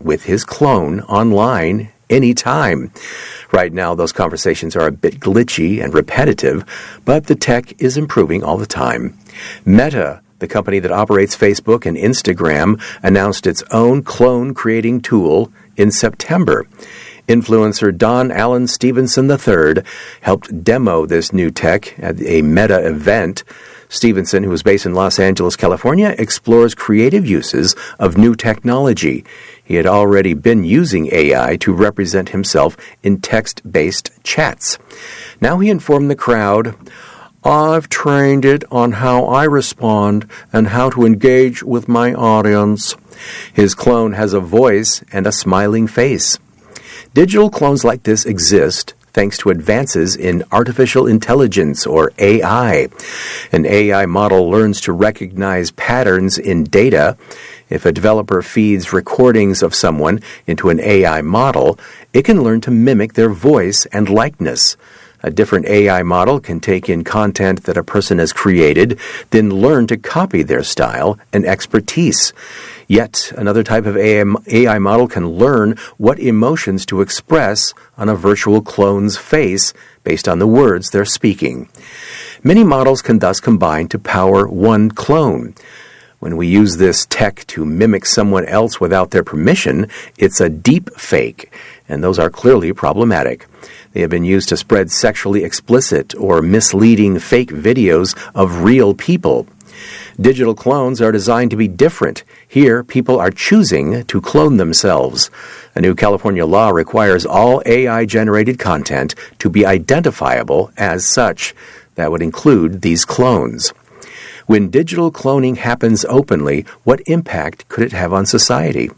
with his clone online anytime. Right now, those conversations are a bit glitchy and repetitive, but the tech is improving all the time. Meta, the company that operates Facebook and Instagram, announced its own clone-creating tool in September. Influencer Don Allen Stevenson III helped demo this new tech at a Meta event. Stevenson, who is based in Los Angeles, California, explores creative uses of new technology. He had already been using AI to represent himself in text-based chats. Now he informed the crowd, "I've trained it on how I respond and how to engage with my audience." His clone has a voice and a smiling face. Digital clones like this exist thanks to advances in artificial intelligence, or AI. An AI model learns to recognize patterns in data. If a developer feeds recordings of someone into an AI model, it can learn to mimic their voice and likeness. A different AI model can take in content that a person has created, then learn to copy their style and expertise. Yet another type of AI model can learn what emotions to express on a virtual clone's face based on the words they're speaking. Many models can thus combine to power one clone. When we use this tech to mimic someone else without their permission, it's a deep fake, and those are clearly problematic. They have been used to spread sexually explicit or misleading fake videos of real people. Digital clones are designed to be different. Here, people are choosing to clone themselves. A new California law requires all AI-generated content to be identifiable as such. That would include these clones. When digital cloning happens openly, what impact could it have on society?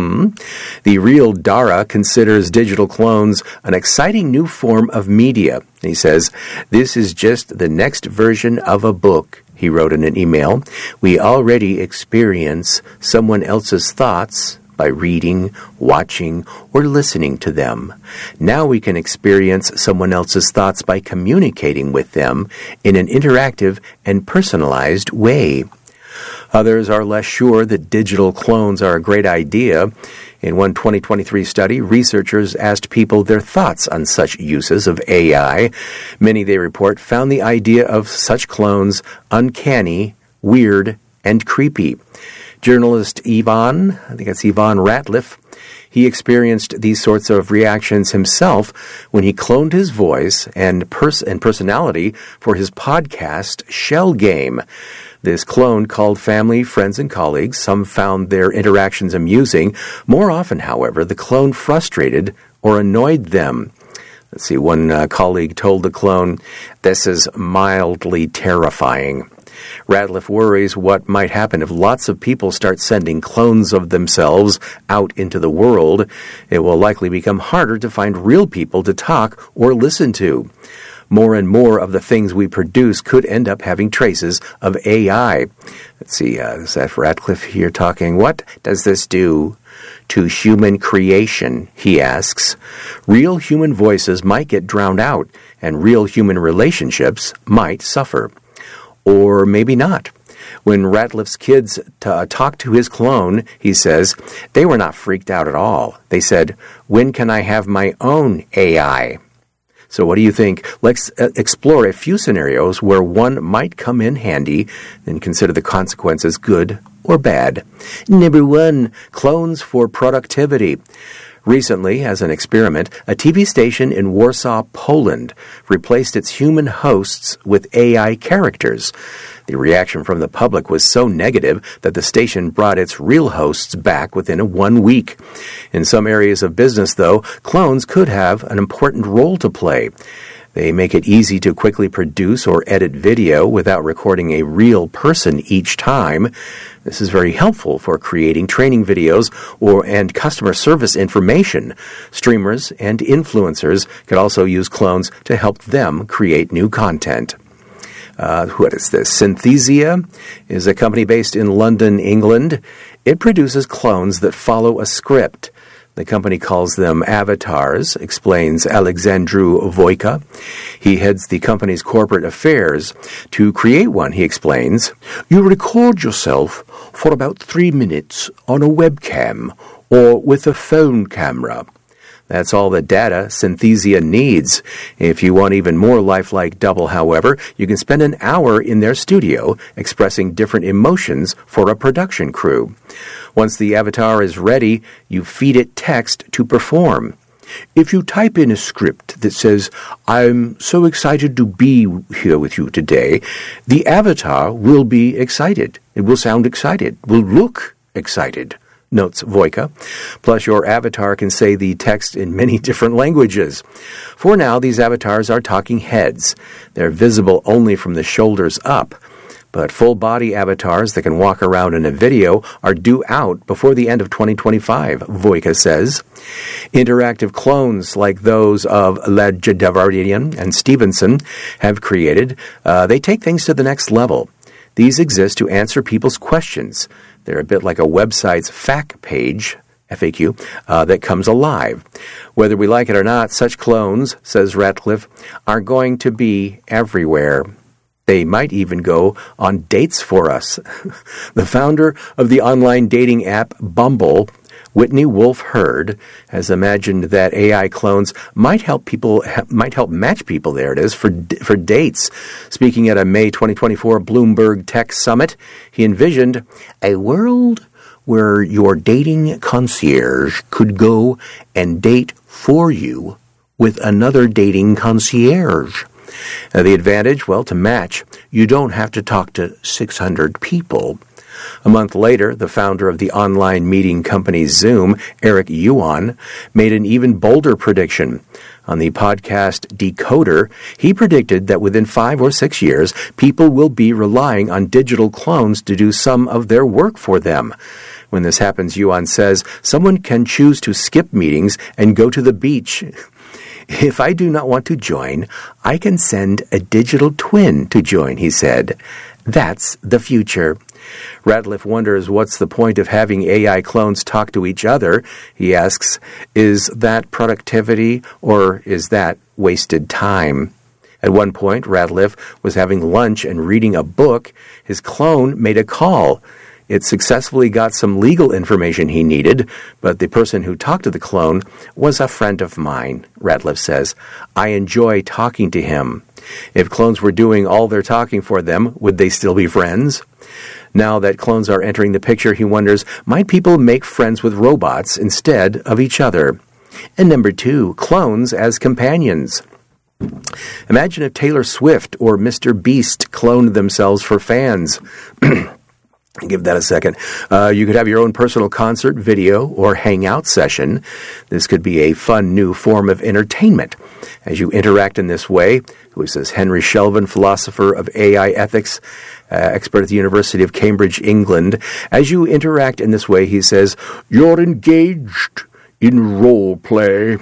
The Real Dara considers digital clones an exciting new form of media. He says, "This is just the next version of a book," he wrote in an email. "We already experience someone else's thoughts by reading, watching, or listening to them. Now we can experience someone else's thoughts by communicating with them in an interactive and personalized way." Others are less sure that digital clones are a great idea. In one 2023 study, researchers asked people their thoughts on such uses of AI. Many, they report, found the idea of such clones uncanny, weird, and creepy. Journalist Ivan Ratliff, he experienced these sorts of reactions himself when he cloned his voice and personality for his podcast Shell Game. This clone called family, friends, and colleagues. Some found their interactions amusing. More often, however, the clone frustrated or annoyed them. Let's see, one colleague told the clone, "This is mildly terrifying." Ratliff worries what might happen if lots of people start sending clones of themselves out into the world. It will likely become harder to find real people to talk or listen to. More and more of the things we produce could end up having traces of AI. Let's see, is that Ratliff here talking? What does this do to human creation, he asks. Real human voices might get drowned out, and real human relationships might suffer. Or maybe not. When Ratliff's kids talked to his clone, he says, they were not freaked out at all. They said, "When can I have my own AI?" So what do you think? Let's explore a few scenarios where one might come in handy and consider the consequences good or bad. Number 1, clones for productivity. Recently, as an experiment, a TV station in Warsaw, Poland, replaced its human hosts with AI characters. The reaction from the public was so negative that the station brought its real hosts back within 1 week. In some areas of business, though, clones could have an important role to play. They make it easy to quickly produce or edit video without recording a real person each time. This is very helpful for creating training videos and customer service information. Streamers and influencers could also use clones to help them create new content. What is this? Synthesia is a company based in London, England. It produces clones that follow a script. The company calls them avatars, explains Alexandru Voica. He heads the company's corporate affairs. To create one, he explains, you record yourself for about 3 minutes on a webcam or with a phone camera. That's all the data Synthesia needs. If you want even more lifelike Double, however, you can spend an hour in their studio expressing different emotions for a production crew. Once the avatar is ready, you feed it text to perform. If you type in a script that says, "I'm so excited to be here with you today," the avatar will be excited. It will sound excited, will look excited, notes Voica. Plus, your avatar can say the text in many different languages. For now, these avatars are talking heads. They're visible only from the shoulders up. But full-body avatars that can walk around in a video are due out before the end of 2025, Voica says. Interactive clones like those of Legevardian and Stevenson have created. They take things to the next level. These exist to answer people's questions. They're a bit like a website's FAQ page, FAQ, that comes alive. Whether we like it or not, such clones, says Ratcliffe, are going to be everywhere. They might even go on dates for us. The founder of the online dating app Bumble, Whitney Wolfe Herd, has imagined that AI clones might help match people. There it is for dates. Speaking at a May 2024 Bloomberg Tech Summit, he envisioned a world where your dating concierge could go and date for you with another dating concierge. The advantage, well, to match, you don't have to talk to 600 people. A month later, the founder of the online meeting company Zoom, Eric Yuan, made an even bolder prediction. On the podcast Decoder, he predicted that within 5 or 6 years, people will be relying on digital clones to do some of their work for them. When this happens, Yuan says, someone can choose to skip meetings and go to the beach. If I do not want to join, I can send a digital twin to join, he said. That's the future. Ratcliffe wonders what's the point of having AI clones talk to each other. He asks, is that productivity or is that wasted time? At one point, Ratcliffe was having lunch and reading a book. His clone made a call. It successfully got some legal information he needed, but the person who talked to the clone was a friend of mine, Ratcliffe says. I enjoy talking to him. If clones were doing all their talking for them, would they still be friends? Now that clones are entering the picture, he wonders, might people make friends with robots instead of each other? And number 2, clones as companions. Imagine if Taylor Swift or Mr. Beast cloned themselves for fans. Give that a second. You could have your own personal concert, video, or hangout session. This could be a fun new form of entertainment. As you interact in this way, who says Henry Shelvin, philosopher of AI ethics, expert at the University of Cambridge, England. As you interact in this way, he says, you're engaged in role play.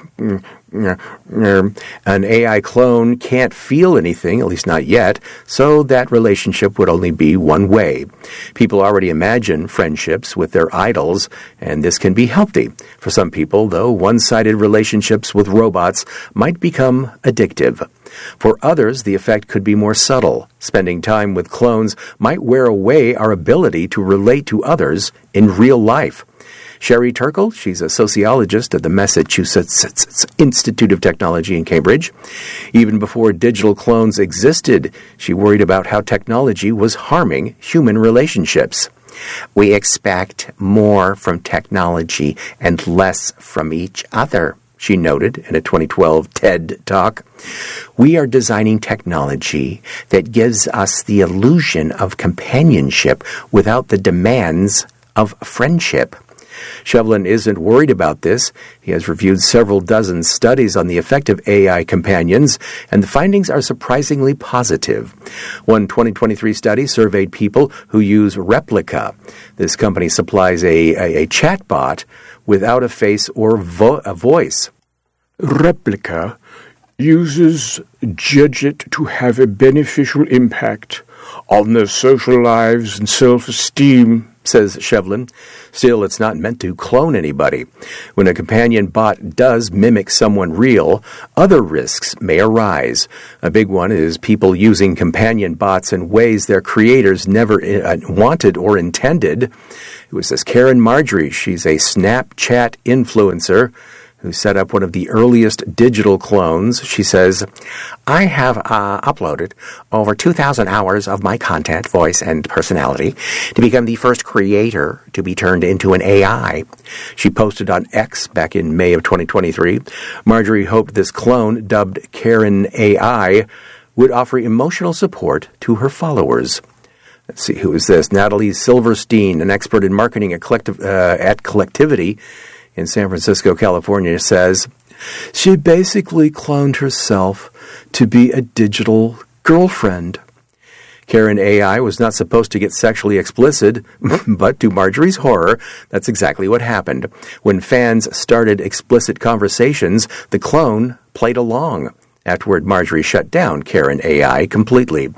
An AI clone can't feel anything, at least not yet, so that relationship would only be one way. People already imagine friendships with their idols, and this can be healthy. For some people, though, one-sided relationships with robots might become addictive. For others, the effect could be more subtle. Spending time with clones might wear away our ability to relate to others in real life. Sherry Turkle, she's a sociologist at the Massachusetts Institute of Technology in Cambridge. Even before digital clones existed, she worried about how technology was harming human relationships. We expect more from technology and less from each other, she noted in a 2012 TED Talk. We are designing technology that gives us the illusion of companionship without the demands of friendship. Shelvin isn't worried about this. He has reviewed several dozen studies on the effect of AI companions, and the findings are surprisingly positive. One 2023 study surveyed people who use Replika. This company supplies a chatbot without a face or a voice. Replika uses judge it to have a beneficial impact on their social lives and self-esteem, says Shevlin. Still, it's not meant to clone anybody. When a companion bot does mimic someone real, other risks may arise. A big one is people using companion bots in ways their creators never wanted or intended. It was this Karen Marjorie. She's a Snapchat influencer who set up one of the earliest digital clones. She says, I have uploaded over 2,000 hours of my content, voice, and personality to become the first creator to be turned into an AI. She posted on X back in May of 2023. Marjorie hoped this clone, dubbed Karen AI, would offer emotional support to her followers. Let's see, who is this? Natalie Silverstein, an expert in marketing at Collectivity in San Francisco, California, says, she basically cloned herself to be a digital girlfriend. Karen AI was not supposed to get sexually explicit, but to Marjorie's horror, that's exactly what happened. When fans started explicit conversations, the clone played along. Afterward, Marjorie shut down Karen AI completely.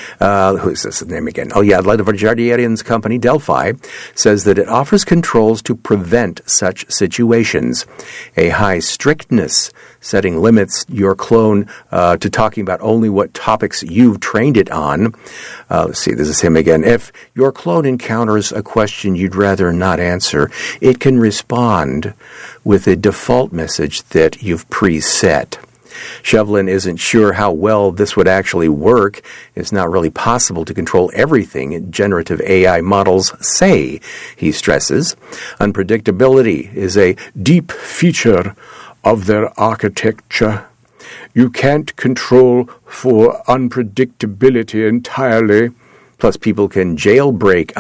Who's this name again? Oh, yeah, the Jardiarians company, Delphi, says that it offers controls to prevent such situations. A high strictness, setting limits your clone to talking about only what topics you've trained it on. Let's see, this is him again. If your clone encounters a question you'd rather not answer, it can respond with a default message that you've preset. Shevlin isn't sure how well this would actually work. It's not really possible to control everything generative AI models say, he stresses. Unpredictability is a deep feature of their architecture. You can't control for unpredictability entirely. Plus, people can jailbreak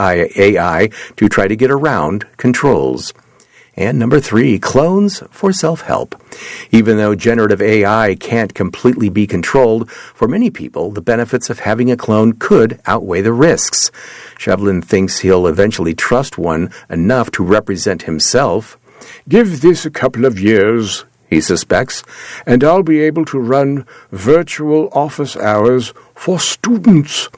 AI to try to get around controls. And number 3, clones for self-help. Even though generative AI can't completely be controlled, for many people, the benefits of having a clone could outweigh the risks. Shevlin thinks he'll eventually trust one enough to represent himself. Give this a couple of years, he suspects, and I'll be able to run virtual office hours for students.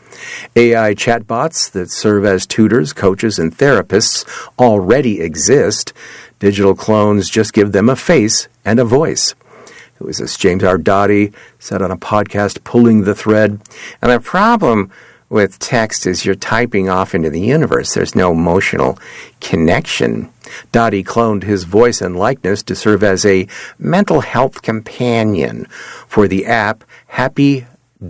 AI chatbots that serve as tutors, coaches, and therapists already exist. Digital clones just give them a face and a voice. Who is this? James Ardati said on a podcast, Pulling the Thread. And the problem with text is you're typing off into the universe. There's no emotional connection. Dottie cloned his voice and likeness to serve as a mental health companion for the app Happy.ai.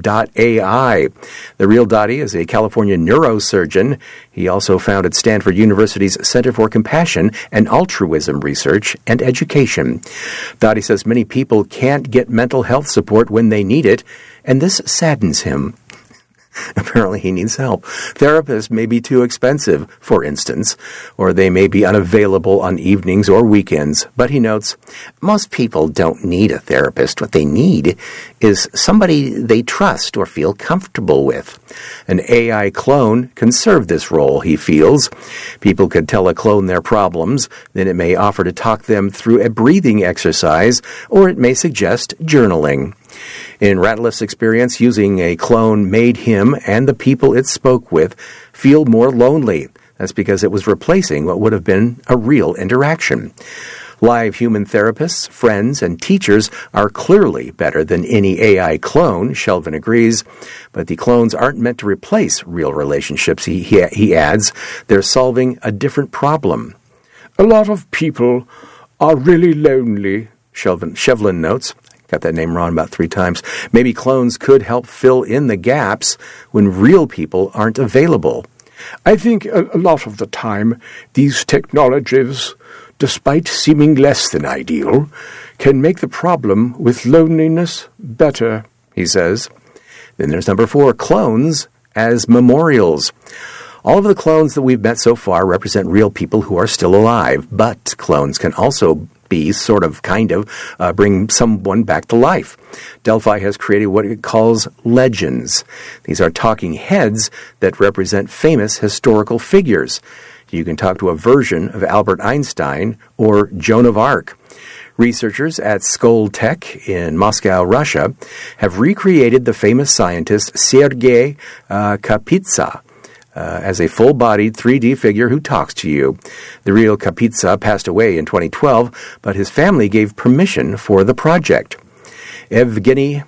The real Dottie is a California neurosurgeon. He also founded Stanford University's Center for Compassion and Altruism Research and Education. Dottie says many people can't get mental health support when they need it, and this saddens him. Apparently he needs help. Therapists may be too expensive, for instance, or they may be unavailable on evenings or weekends. But he notes, most people don't need a therapist. What they need is somebody they trust or feel comfortable with. An AI clone can serve this role, he feels. People could tell a clone their problems, then it may offer to talk them through a breathing exercise, or it may suggest journaling. In Ratliff's experience, using a clone made him and the people it spoke with feel more lonely. That's because it was replacing what would have been a real interaction. Live human therapists, friends, and teachers are clearly better than any AI clone, Shevlin agrees, but the clones aren't meant to replace real relationships, he adds. They're solving a different problem. A lot of people are really lonely, Shevlin notes. Got that name wrong about 3 times. Maybe clones could help fill in the gaps when real people aren't available. I think a lot of the time, these technologies, despite seeming less than ideal, can make the problem with loneliness better, he says. Then there's number 4, clones as memorials. All of the clones that we've met so far represent real people who are still alive, but clones can also be bring someone back to life. Delphi has created what it calls legends. These are talking heads that represent famous historical figures. You can talk to a version of Albert Einstein or Joan of Arc. Researchers at Skoltech in Moscow, Russia, have recreated the famous scientist Sergei Kapitsa. as a full-bodied 3D figure who talks to you. The real Kapitsa passed away in 2012, but his family gave permission for the project. Evgeny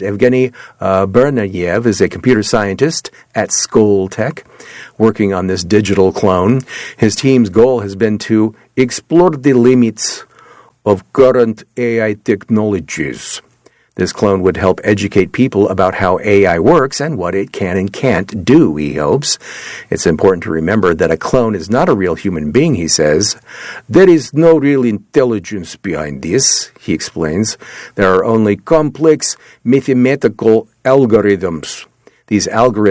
Bernayev is a computer scientist at Skoltech, working on this digital clone. His team's goal has been to explore the limits of current AI technologies. This clone would help educate people about how AI works and what it can and can't do, he hopes. It's important to remember that a clone is not a real human being, he says. There is no real intelligence behind this, he explains. There are only complex mathematical algorithms. These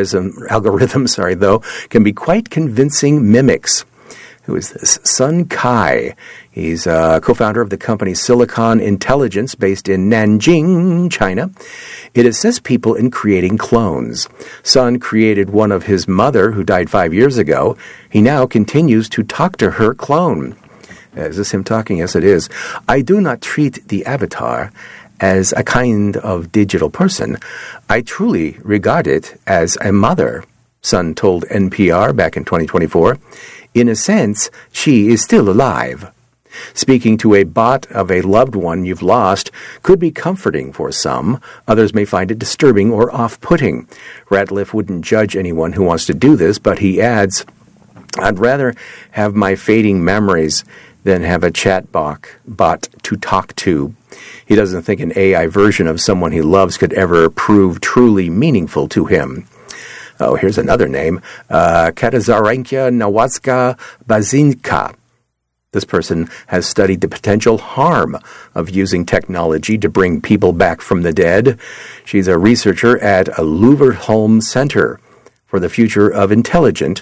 algorithms, though, can be quite convincing mimics. Who is this? Sun Kai. He's a co-founder of the company Silicon Intelligence based in Nanjing, China. It assists people in creating clones. Sun created one of his mother, who died 5 years ago. He now continues to talk to her clone. Is this him talking? Yes, it is. I do not treat the avatar as a kind of digital person. I truly regard it as a mother, Sun told NPR back in 2024. In a sense, she is still alive. Speaking to a bot of a loved one you've lost could be comforting for some. Others may find it disturbing or off-putting. Ratliff wouldn't judge anyone who wants to do this, but he adds, I'd rather have my fading memories than have a chat bot to talk to. He doesn't think an AI version of someone he loves could ever prove truly meaningful to him. Oh, here's another name, Katazarenka Nawatska Bazinka. This person has studied the potential harm of using technology to bring people back from the dead. She's a researcher at a Leverhulme Center for the Future of Intelligence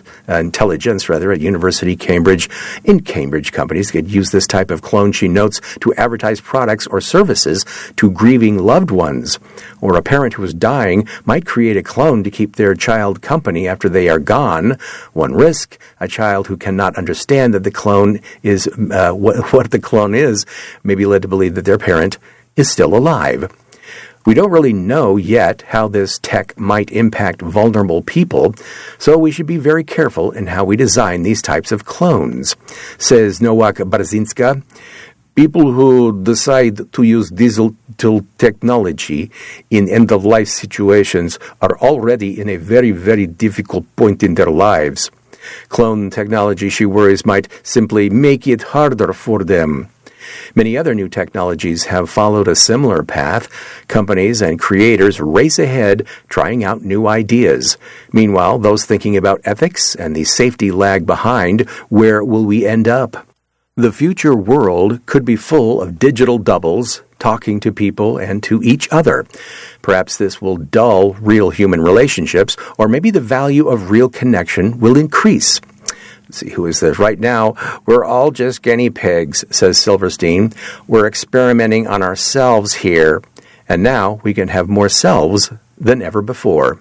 at University Cambridge. In Cambridge, companies could use this type of clone, she notes, to advertise products or services to grieving loved ones. Or a parent who is dying might create a clone to keep their child company after they are gone. One risk, a child who cannot understand that the clone is what the clone is may be led to believe that their parent is still alive. We don't really know yet how this tech might impact vulnerable people, so we should be very careful in how we design these types of clones, says Nowak Barzinska. People who decide to use digital technology in end-of-life situations are already in a very, very difficult point in their lives. Clone technology, she worries, might simply make it harder for them. Many other new technologies have followed a similar path. Companies and creators race ahead, trying out new ideas. Meanwhile, those thinking about ethics and the safety lag behind, where will we end up? The future world could be full of digital doubles, talking to people and to each other. Perhaps this will dull real human relationships, or maybe the value of real connection will increase. Let's see, who is this? Right now, we're all just guinea pigs, says Silverstein. We're experimenting on ourselves here, and now we can have more selves than ever before.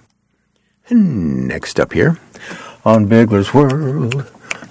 And next up here, on Bigler's World.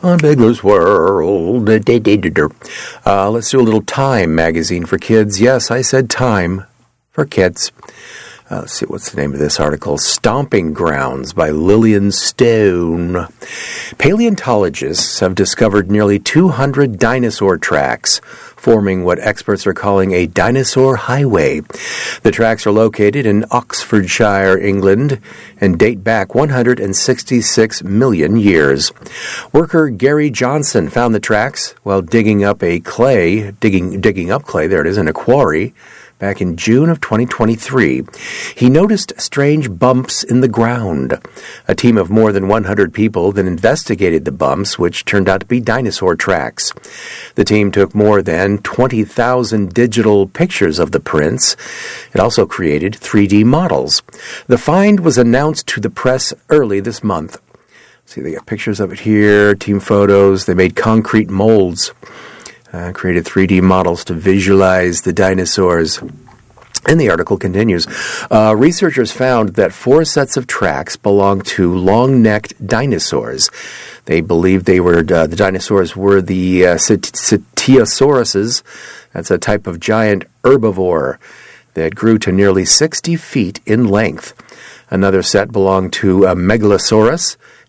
Let's do a little Time magazine for kids. Yes, I said Time for kids. Let's see, what's the name of this article? Stomping Grounds by Lillian Stone. Paleontologists have discovered nearly 200 dinosaur tracks, forming what experts are calling a dinosaur highway. The tracks are located in Oxfordshire, England, and date back 166 million years. Worker Gary Johnson found the tracks while digging up clay, there it is, in a quarry, back in June of 2023. He noticed strange bumps in the ground. A team of more than 100 people then investigated the bumps, which turned out to be dinosaur tracks. The team took more than 20,000 digital pictures of the prints. It also created 3D models. The find was announced to the press early this month. See, they got pictures of it here, team photos. They made concrete molds. Created 3D models to visualize the dinosaurs. And the article continues. Researchers found that 4 sets of tracks belong to long-necked dinosaurs. They believe the dinosaurs were the Cetiosaurus. That's a type of giant herbivore that grew to nearly 60 feet in length. Another set belonged to a Megalosaurus,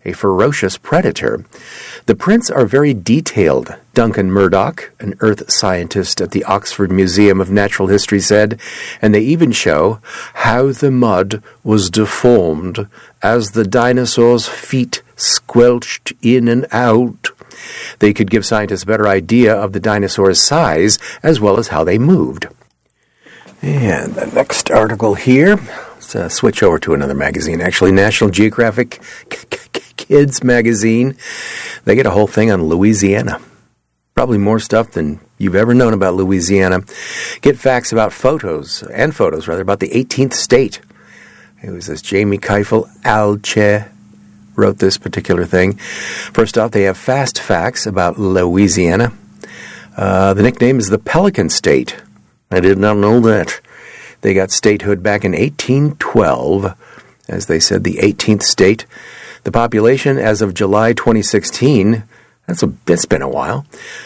a ferocious predator. The prints are very detailed, Duncan Murdoch, an earth scientist at the Oxford Museum of Natural History, said, and they even show how the mud was deformed as the dinosaurs' feet squelched in and out. They could give scientists a better idea of the dinosaurs' size as well as how they moved. And the next article here, let's switch over to another magazine, actually, National Geographic Kids magazine. They get a whole thing on Louisiana. Probably more stuff than you've ever known about Louisiana. Get facts about about the 18th state. It was this Jamie Keifel Alche wrote this particular thing. First off, they have fast facts about Louisiana. The nickname is the Pelican State. I did not know that. They got statehood back in 1812, as they said, the 18th state. The population as of July 2016, it's been a while,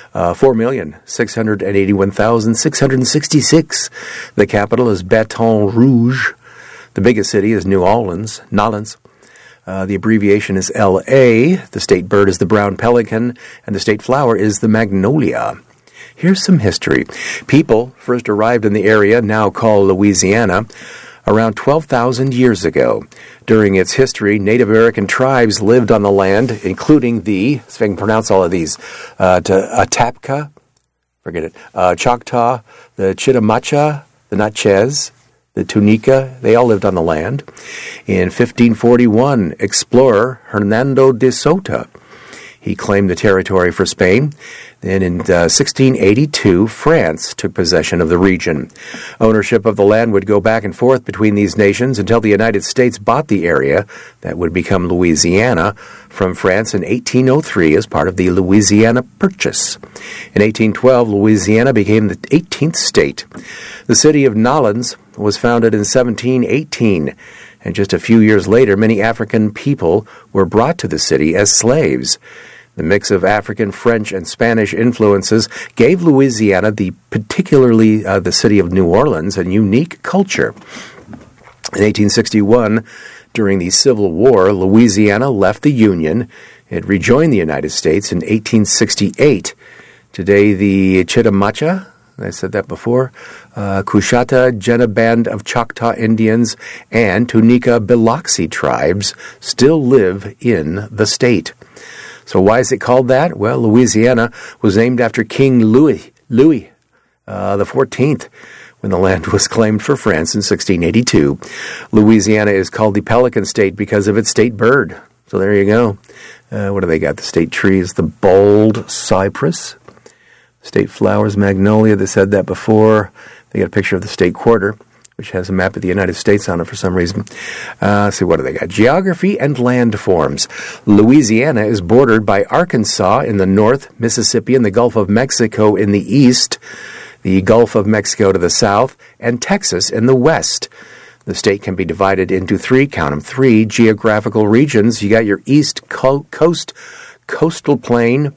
4,681,666. The capital is Baton Rouge. The biggest city is New Orleans, Nolens. The abbreviation is L.A. The state bird is the brown pelican, and the state flower is the magnolia. Here's some history. People first arrived in the area now called Louisiana around 12,000 years ago. During its history, Native American tribes lived on the land, including see if I can pronounce all of these, Atapka, Choctaw, the Chitimacha, the Natchez, the Tunica. They all lived on the land. In 1541, explorer Hernando de Soto, he claimed the territory for Spain. Then in 1682, France took possession of the region. Ownership of the land would go back and forth between these nations until the United States bought the area that would become Louisiana from France in 1803 as part of the Louisiana Purchase. In 1812, Louisiana became the 18th state. The city of Nolens was founded in 1718, and just a few years later, many African people were brought to the city as slaves. The mix of African, French, and Spanish influences gave Louisiana, particularly the city of New Orleans, a unique culture. In 1861, during the Civil War, Louisiana left the Union. It rejoined the United States in 1868. Today, the Chitimacha, I said that before, Coushatta, Jena Band of Choctaw Indians, and Tunica Biloxi tribes still live in the state. So why is it called that? Well, Louisiana was named after King Louis the 14th, when the land was claimed for France in 1682. Louisiana is called the Pelican State because of its state bird. So there you go. What do they got? The state tree is the bold cypress. State flowers, magnolia. They said that before. They got a picture of the state quarter, which has a map of the United States on it for some reason. Let's see, what do they got? Geography and landforms. Louisiana is bordered by Arkansas in the north, Mississippi and the Gulf of Mexico in the east, the Gulf of Mexico to the south, and Texas in the west. The state can be divided into three geographical regions. You got your east coastal plain,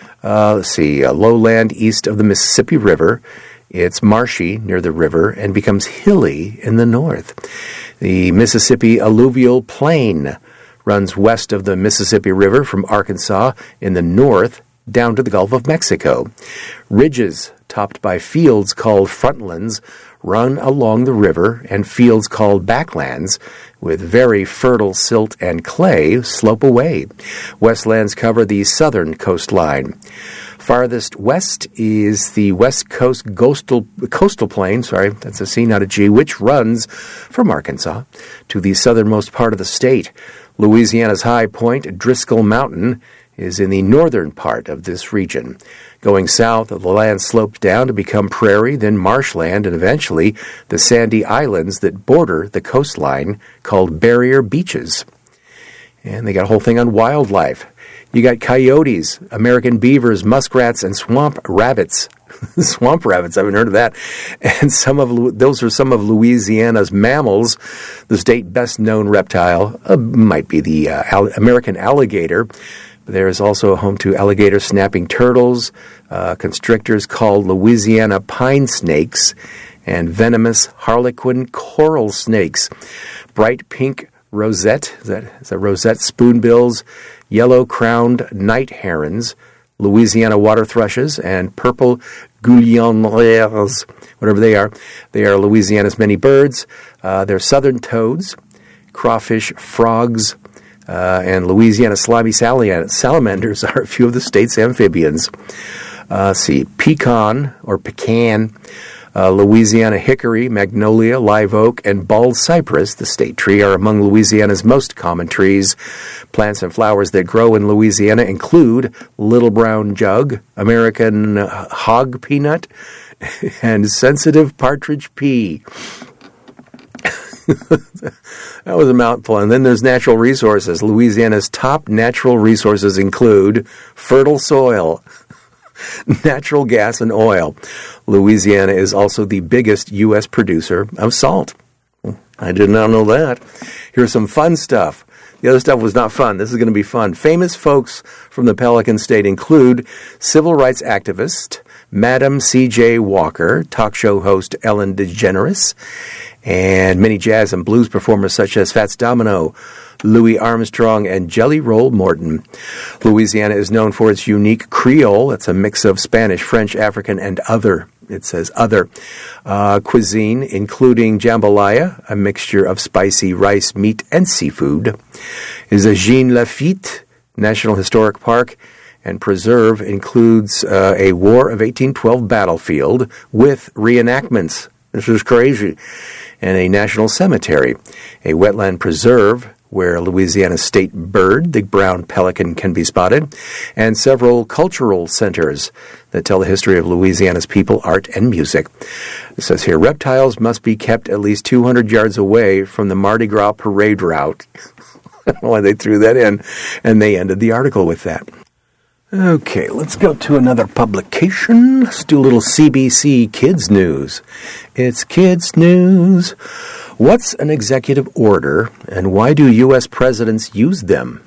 lowland east of the Mississippi River. It's marshy near the river and becomes hilly in the north. The Mississippi Alluvial Plain runs west of the Mississippi River from Arkansas in the north down to the Gulf of Mexico. Ridges topped by fields called frontlands run along the river, and fields called backlands with very fertile silt and clay slope away. Westlands cover the southern coastline. Farthest west is the West Coast Coastal Plain, that's a C, not a G, which runs from Arkansas to the southernmost part of the state. Louisiana's high point, Driscoll Mountain, is in the northern part of this region. Going south, the land sloped down to become prairie, then marshland, and eventually the sandy islands that border the coastline called barrier beaches. And they got a whole thing on wildlife. You got coyotes, American beavers, muskrats, and swamp rabbits. Swamp rabbits, I haven't heard of that. And those are some of Louisiana's mammals. The state best-known reptile might be the American alligator. There is also a home to alligator snapping turtles, constrictors called Louisiana pine snakes, and venomous harlequin coral snakes. Bright pink rosette, is that rosette spoonbills, yellow-crowned night herons, Louisiana water thrushes, and purple goullières, whatever they are. They are Louisiana's many birds. They're southern toads, crawfish, frogs, and Louisiana slimy salamanders are a few of the state's amphibians. Pecan, Louisiana hickory, magnolia, live oak, and bald cypress, the state tree, are among Louisiana's most common trees. Plants and flowers that grow in Louisiana include little brown jug, American hog peanut, and sensitive partridge pea. That was a mouthful. And then there's natural resources. Louisiana's top natural resources include fertile soil, natural gas, and oil. Louisiana is also the biggest U.S. producer of salt. I did not know that. Here's some fun stuff. The other stuff was not fun. This is going to be fun. Famous folks from the Pelican State include civil rights activist Madam C.J. Walker, talk show host Ellen DeGeneres, and many jazz and blues performers such as Fats Domino, Louis Armstrong, and Jelly Roll Morton. Louisiana is known for its unique Creole. It's a mix of Spanish, French, African, and other. It says other cuisine, including jambalaya, a mixture of spicy rice, meat, and seafood. Is a Jean Lafitte National Historic Park and Preserve includes a War of 1812 battlefield with reenactments. This is crazy. And a national cemetery, a wetland preserve where Louisiana's state bird, the brown pelican, can be spotted, and several cultural centers that tell the history of Louisiana's people, art, and music. It says here, reptiles must be kept at least 200 yards away from the Mardi Gras parade route. I don't know why they threw that in, and they ended the article with that. Okay, let's go to another publication. Let's do a little CBC Kids News. It's Kids News. What's an executive order, and why do U.S. presidents use them?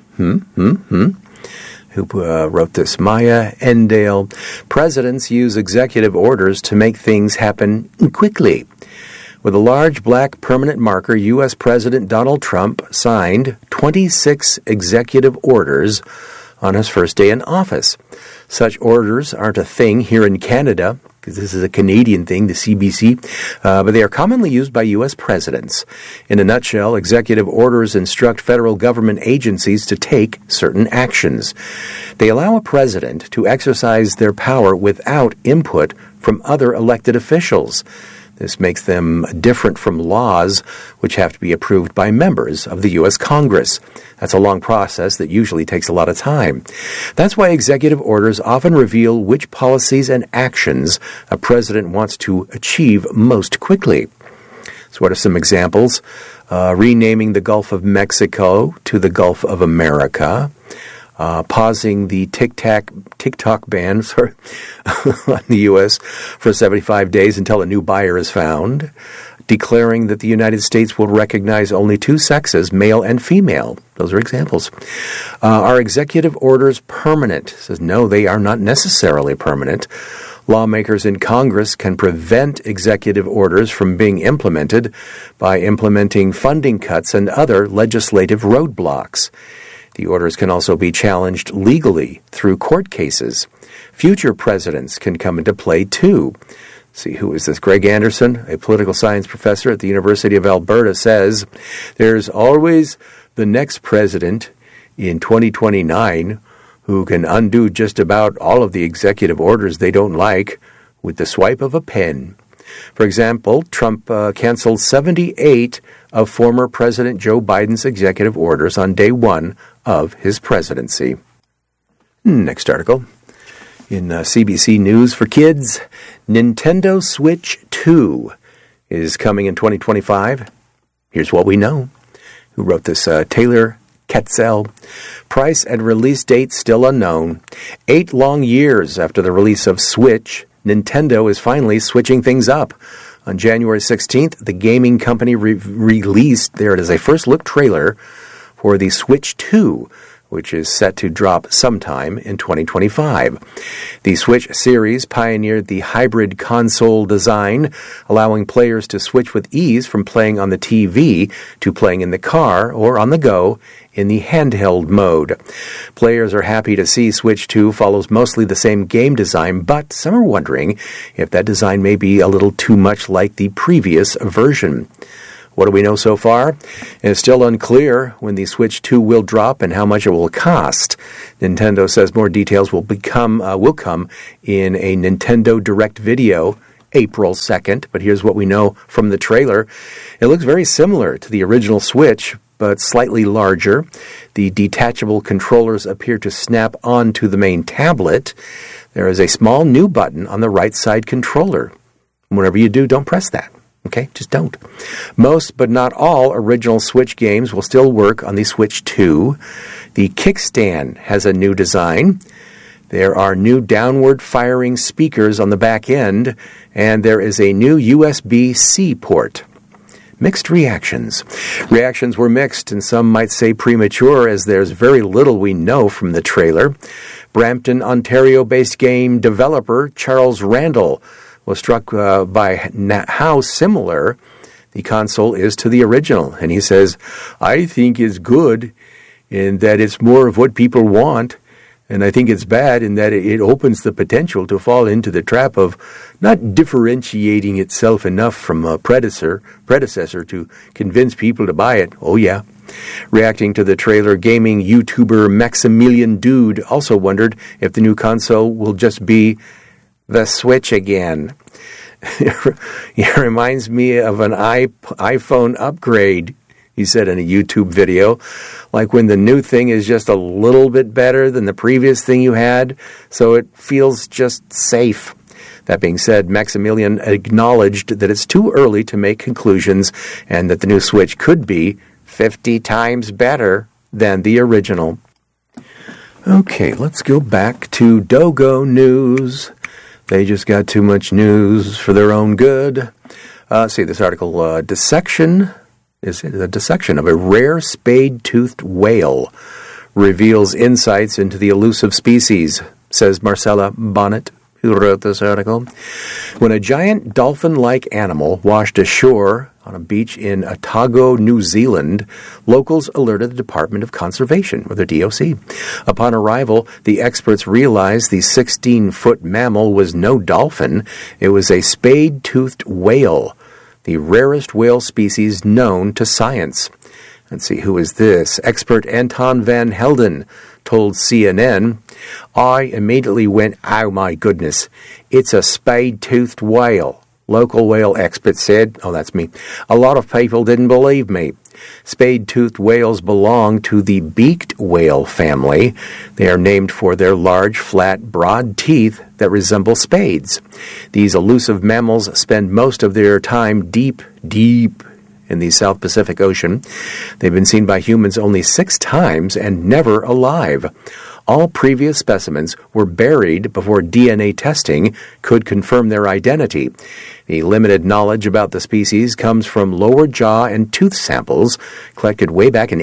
Who wrote this? Maya Endale. Presidents use executive orders to make things happen quickly. With a large black permanent marker, U.S. President Donald Trump signed 26 executive orders on his first day in office. Such orders aren't a thing here in Canada, because this is a Canadian thing, the CBC, but they are commonly used by U.S. presidents. In a nutshell, executive orders instruct federal government agencies to take certain actions. They allow a president to exercise their power without input from other elected officials. This makes them different from laws, which have to be approved by members of the U.S. Congress. That's a long process that usually takes a lot of time. That's why executive orders often reveal which policies and actions a president wants to achieve most quickly. So what are some examples? Renaming the Gulf of Mexico to the Gulf of America. Pausing the TikTok ban on the U.S. for 75 days until a new buyer is found. Declaring that the United States will recognize only two sexes, male and female. Those are examples. Are executive orders permanent? It says, no, they are not necessarily permanent. Lawmakers in Congress can prevent executive orders from being implemented by implementing funding cuts and other legislative roadblocks. The orders can also be challenged legally through court cases. Future presidents can come into play, too. See, who is this? Greg Anderson, a political science professor at the University of Alberta, says, there's always the next president in 2029 who can undo just about all of the executive orders they don't like with the swipe of a pen. For example, Trump canceled 78 of former President Joe Biden's executive orders on day one of his presidency. Next article. In CBC News for Kids, Nintendo Switch 2 is coming in 2025. Here's what we know. Who wrote this? Taylor Ketzel. Price and release date still unknown. 8 long years after the release of Switch, Nintendo is finally switching things up. On January 16th, the gaming company released, there it is, a first-look trailer for the Switch 2, which is set to drop sometime in 2025. The Switch series pioneered the hybrid console design, allowing players to switch with ease from playing on the TV to playing in the car or on the go in the handheld mode. Players are happy to see Switch 2 follows mostly the same game design, but some are wondering if that design may be a little too much like the previous version. What do we know so far? It's still unclear when the Switch 2 will drop and how much it will cost. Nintendo says more details will come in a Nintendo Direct video April 2nd, but here's what we know from the trailer. It looks very similar to the original Switch, but slightly larger. The detachable controllers appear to snap onto the main tablet. There is a small new button on the right side controller. Whenever you do, don't press that. Okay, just don't. Most, but not all, original Switch games will still work on the Switch 2. The kickstand has a new design. There are new downward-firing speakers on the back end, and there is a new USB-C port. Mixed reactions. Reactions were mixed, and some might say premature, as there's very little we know from the trailer. Brampton, Ontario-based game developer Charles Randall was struck by how similar the console is to the original. And he says, I think it's good in that it's more of what people want, and I think it's bad in that it opens the potential to fall into the trap of not differentiating itself enough from a predecessor to convince people to buy it. Oh, yeah. Reacting to the trailer, gaming YouTuber Maximilian Dude also wondered if the new console will just be the Switch again. It reminds me of an iPhone upgrade, he said in a YouTube video, like when the new thing is just a little bit better than the previous thing you had, so it feels just safe. That being said, Maximilian acknowledged that it's too early to make conclusions and that the new Switch could be 50 times better than the original. Okay, let's go back to Dogo News. They just got too much news for their own good. See this article, dissection of a rare spade-toothed whale reveals insights into the elusive species, says Marcella Bonnet, who wrote this article. When a giant dolphin-like animal washed ashore on a beach in Otago, New Zealand, locals alerted the Department of Conservation, or the DOC. Upon arrival, the experts realized the 16-foot mammal was no dolphin. It was a spade-toothed whale, the rarest whale species known to science. Let's see, who is this? Expert Anton van Helden told CNN, I immediately went, oh my goodness, it's a spade-toothed whale. Local whale expert said, oh, that's me. A lot of people didn't believe me. Spade-toothed whales belong to the beaked whale family. They are named for their large, flat, broad teeth that resemble spades. These elusive mammals spend most of their time deep in the South Pacific Ocean. They've been seen by humans only 6 times and never alive. All previous specimens were buried before DNA testing could confirm their identity. The limited knowledge about the species comes from lower jaw and tooth samples collected way back in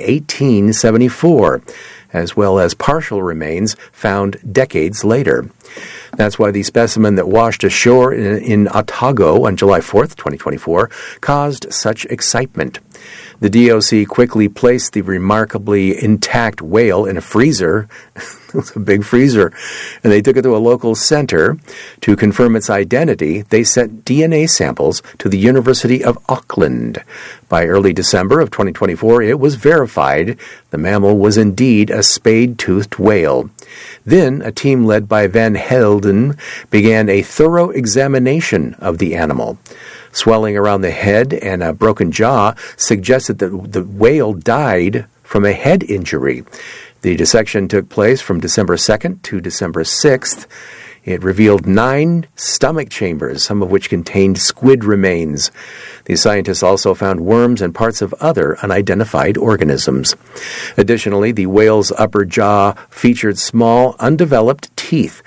1874, as well as partial remains found decades later. That's why the specimen that washed ashore in Otago on July 4th, 2024, caused such excitement. The DOC quickly placed the remarkably intact whale in a freezer. It was a big freezer. And they took it to a local center. To confirm its identity, they sent DNA samples to the University of Auckland. By early December of 2024, it was verified the mammal was indeed a spade-toothed whale. Then, a team led by Van Helden began a thorough examination of the animal. Swelling around the head and a broken jaw suggested that the whale died from a head injury. The dissection took place from December 2nd to December 6th. It revealed 9 stomach chambers, some of which contained squid remains. The scientists also found worms and parts of other unidentified organisms. Additionally, the whale's upper jaw featured small, undeveloped teeth.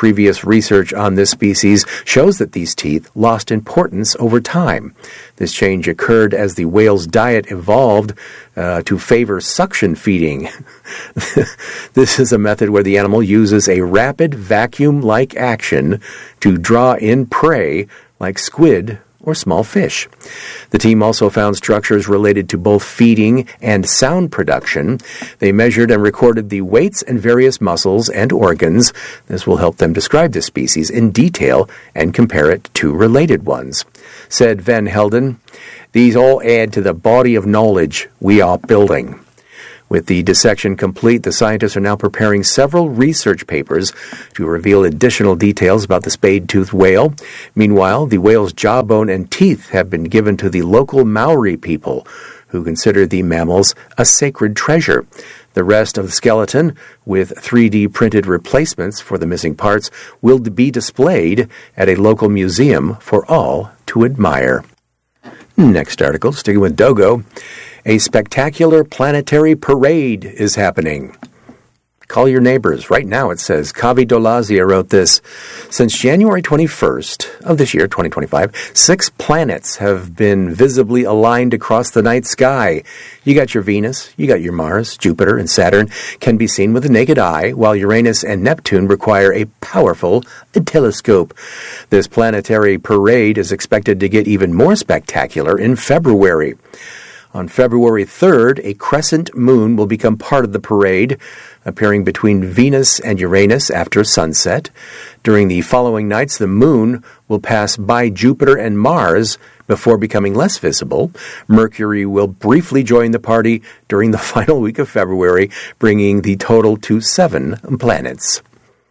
Previous research on this species shows that these teeth lost importance over time. This change occurred as the whale's diet evolved to favor suction feeding. This is a method where the animal uses a rapid vacuum-like action to draw in prey like squid or small fish. The team also found structures related to both feeding and sound production. They measured and recorded the weights and various muscles and organs. This will help them describe the species in detail and compare it to related ones. Said Van Helden, "These all add to the body of knowledge we are building." With the dissection complete, the scientists are now preparing several research papers to reveal additional details about the spade-toothed whale. Meanwhile, the whale's jawbone and teeth have been given to the local Maori people, who consider the mammals a sacred treasure. The rest of the skeleton, with 3D printed replacements for the missing parts, will be displayed at a local museum for all to admire. Next article, sticking with Dogo. A spectacular planetary parade is happening. Call your neighbors. Right now, it says, Kavi Dolazia wrote this. Since January 21st of this year, 2025, 6 planets have been visibly aligned across the night sky. You got your Venus, you got your Mars, Jupiter, and Saturn can be seen with the naked eye, while Uranus and Neptune require a powerful telescope. This planetary parade is expected to get even more spectacular in February. On February 3rd, a crescent moon will become part of the parade, appearing between Venus and Uranus after sunset. During the following nights, the moon will pass by Jupiter and Mars before becoming less visible. Mercury will briefly join the party during the final week of February, bringing the total to 7 planets.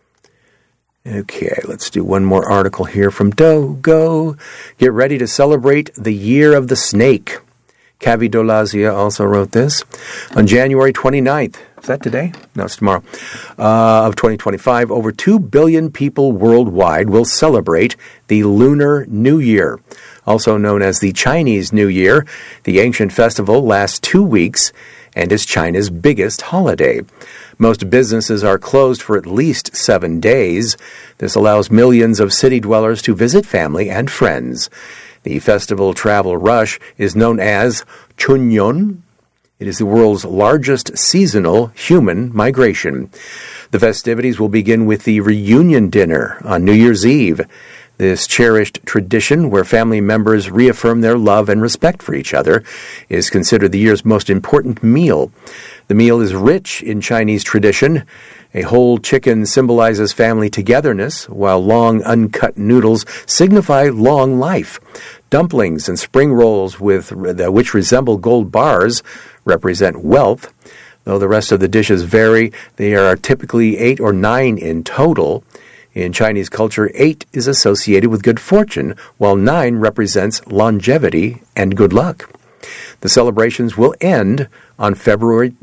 Okay, let's do one more article here from Dogo. Get ready to celebrate the Year of the Snake. Kavi Dolazia also wrote this. On January 29th, is that today? No, it's tomorrow, of 2025, over 2 billion people worldwide will celebrate the Lunar New Year, also known as the Chinese New Year. The ancient festival lasts 2 weeks and is China's biggest holiday. Most businesses are closed for at least 7 days. This allows millions of city dwellers to visit family and friends. The festival travel rush is known as Chunyon. It is the world's largest seasonal human migration. The festivities will begin with the reunion dinner on New Year's Eve. This cherished tradition, where family members reaffirm their love and respect for each other, is considered the year's most important meal. The meal is rich in Chinese tradition. A whole chicken symbolizes family togetherness, while long uncut noodles signify long life. Dumplings and spring rolls, which resemble gold bars, represent wealth. Though the rest of the dishes vary, they are typically 8 or 9 in total. In Chinese culture, 8 is associated with good fortune, while 9 represents longevity and good luck. The celebrations will end on February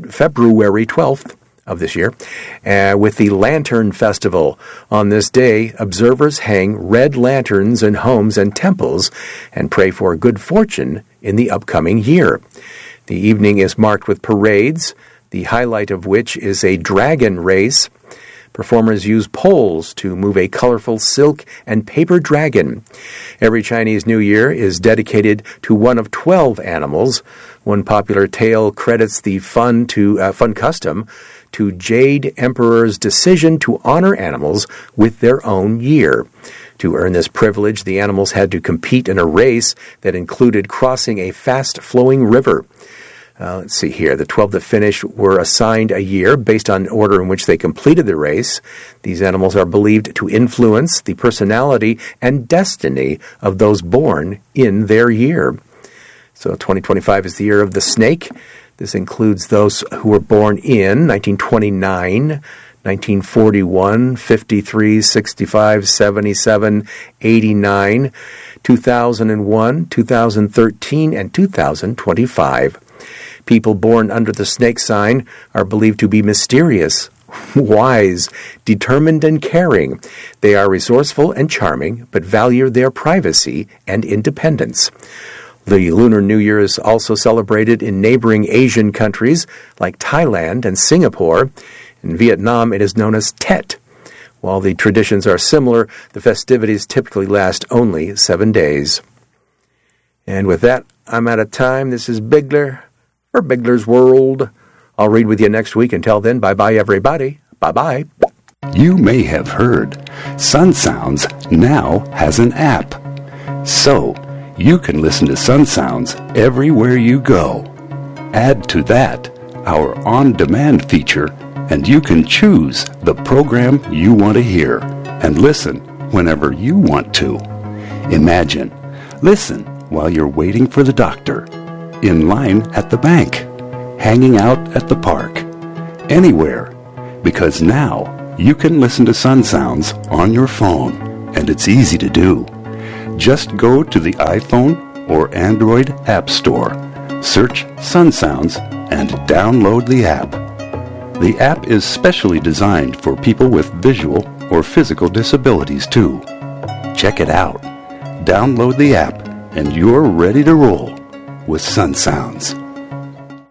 12th of this year, with the Lantern Festival. On this day, observers hang red lanterns in homes and temples and pray for good fortune in the upcoming year. The evening is marked with parades, the highlight of which is a dragon race. Performers use poles to move a colorful silk and paper dragon. Every Chinese New Year is dedicated to one of 12 animals. One popular tale credits the fun custom to Jade Emperor's decision to honor animals with their own year. To earn this privilege, the animals had to compete in a race that included crossing a fast-flowing river. Let's see here. The 12 that finished were assigned a year based on order in which they completed the race. These animals are believed to influence the personality and destiny of those born in their year. So 2025 is the year of the snake. This includes those who were born in 1929, 1941, 53, 65, 77, 89, 2001, 2013, and 2025. People born under the snake sign are believed to be mysterious, wise, determined, and caring. They are resourceful and charming, but value their privacy and independence. The Lunar New Year is also celebrated in neighboring Asian countries like Thailand and Singapore. In Vietnam, it is known as Tet. While the traditions are similar, the festivities typically last only 7 days. And with that, I'm out of time. This is Bigler for Bigler's World. I'll read with you next week. Until then, bye-bye, everybody. Bye-bye. You may have heard Sun Sounds now has an app. So, you can listen to Sun Sounds everywhere you go. Add to that our on-demand feature, and you can choose the program you want to hear and listen whenever you want to. Imagine, listen while you're waiting for the doctor, in line at the bank, hanging out at the park, anywhere, because now you can listen to Sun Sounds on your phone, and it's easy to do. Just go to the iPhone or Android App Store, search Sun Sounds, and download the app. The app is specially designed for people with visual or physical disabilities too. Check it out. Download the app, and you're ready to roll with Sun Sounds.